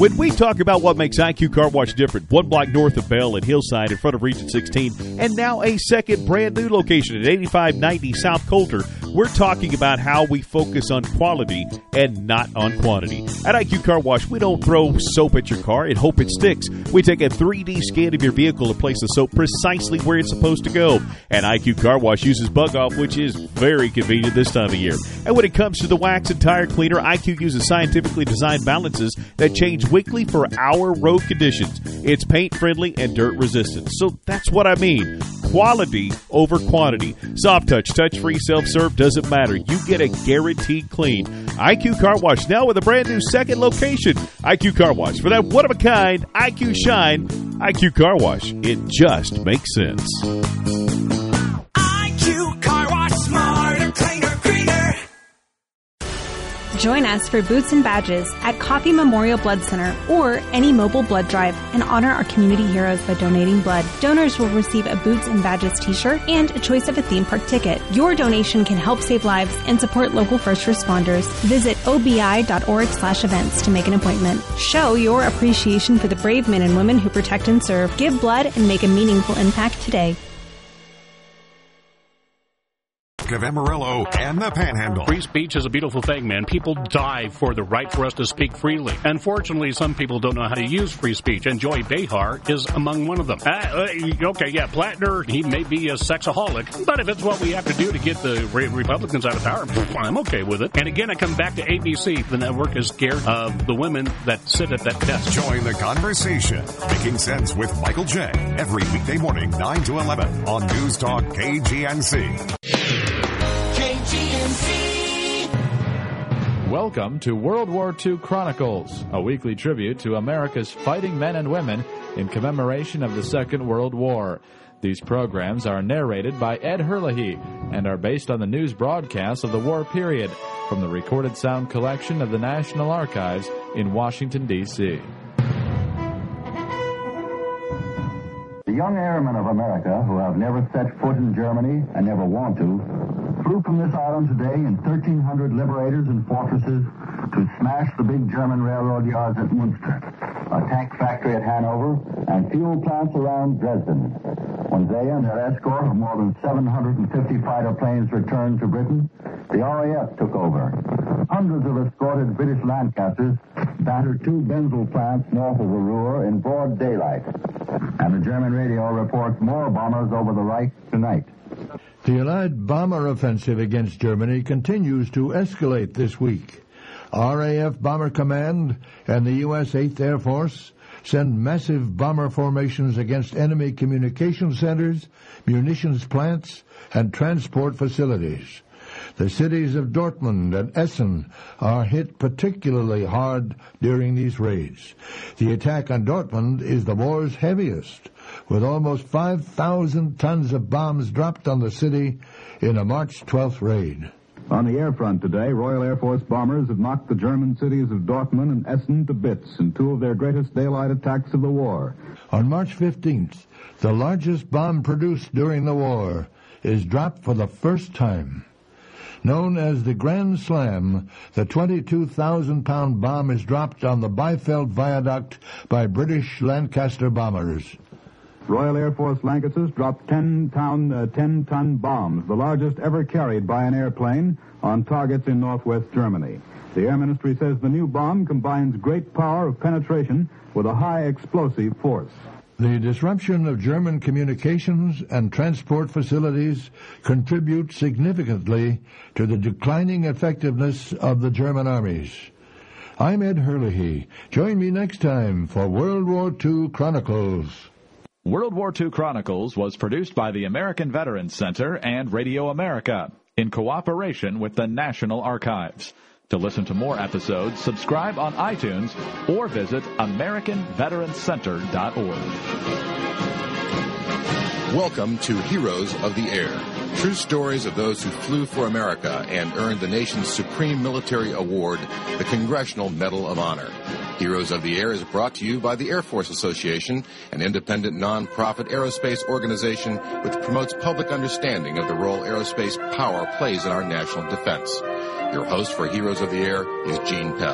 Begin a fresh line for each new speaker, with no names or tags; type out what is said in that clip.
When we talk about what makes IQ Car Wash different, one block north of Bell and Hillside in front of Region 16, and now a second brand new location at 8590 South Coulter, we're talking about how we focus on quality and not on quantity. At IQ Car Wash, we don't throw soap at your car and hope it sticks. We take a 3D scan of your vehicle and place the soap precisely where it's supposed to go. And IQ Car Wash uses Bug Off, which is very convenient this time of year. And when it comes to the wax and tire cleaner, IQ uses scientifically designed balances that change weekly for our road conditions. It's paint friendly and dirt resistant. So that's what I mean. Quality over quantity. Soft touch, touch-free, self-serve, doesn't matter. You get a guaranteed clean. IQ Car Wash now with a brand new second location. IQ Car Wash. For that one-of-a-kind IQ shine, IQ Car Wash. It just makes sense.
IQ Car Wash, smarter, cleaner, greener.
Join us for Boots and Badges at Coffee Memorial Blood Center or any mobile blood drive and honor our community heroes by donating blood. Donors will receive a Boots and Badges t-shirt and a choice of a theme park ticket. Your donation can help save lives and support local first responders. Visit obi.org/events to make an appointment. Show your appreciation for the brave men and women who protect and serve. Give blood and make a meaningful impact today.
Of Amarillo and the Panhandle.
Free speech is a beautiful thing, man. People die for the right for us to speak freely. Unfortunately, some people don't know how to use free speech, and Joy Behar is among one of them. Plattner, he may be a sexaholic, but if it's what we have to do to get the Republicans out of power, I'm okay with it. And again, I come back to ABC. The network is scared of the women that sit at that desk.
Join the conversation. Making Sense with Michael J. Every weekday morning, 9 to 11 on News Talk KGNC.
Welcome to World War II Chronicles, a weekly tribute to America's fighting men and women in commemoration of the Second World War. These programs are narrated by Ed Herlihy and are based on the news broadcasts of the war period from the recorded sound collection of the National Archives in Washington, D.C.
The young airmen of America who have never set foot in Germany and never want to flew from this island today in 1,300 liberators and fortresses to smash the big German railroad yards at Munster, a tank factory at Hanover, and fuel plants around Dresden. When they and their escort of more than 750 fighter planes returned to Britain, the RAF took over. Hundreds of escorted British Lancasters battered two Benzel plants north of the Ruhr in broad daylight. And the German radio reports more bombers over the Reich tonight.
The Allied bomber offensive against Germany continues to escalate this week. RAF Bomber Command and the U.S. 8th Air Force send massive bomber formations against enemy communication centers, munitions plants, and transport facilities. The cities of Dortmund and Essen are hit particularly hard during these raids. The attack on Dortmund is the war's heaviest, with almost 5,000 tons of bombs dropped on the city in a March 12th raid.
On the air front today, Royal Air Force bombers have knocked the German cities of Dortmund and Essen to bits in two of their greatest daylight attacks of the war.
On March 15th, the largest bomb produced during the war is dropped for the first time. Known as the Grand Slam, the 22,000-pound bomb is dropped on the Biefeld Viaduct by British Lancaster bombers.
Royal Air Force Lancasters dropped 10-ton bombs, the largest ever carried by an airplane, on targets in northwest Germany. The Air Ministry says the new bomb combines great power of penetration with a high explosive force.
The disruption of German communications and transport facilities contribute significantly to the declining effectiveness of the German armies. I'm Ed Herlihy. Join me next time for World War II Chronicles.
World War II Chronicles was produced by the American Veterans Center and Radio America in cooperation with the National Archives. To listen to more episodes, subscribe on iTunes or visit AmericanVeteransCenter.org.
Welcome to Heroes of the Air. True stories of those who flew for America and earned the nation's supreme military award, the Congressional Medal of Honor. Heroes of the Air is brought to you by the Air Force Association, an independent non-profit aerospace organization which promotes public understanding of the role aerospace power plays in our national defense. Your host for Heroes of the Air is Gene Pell.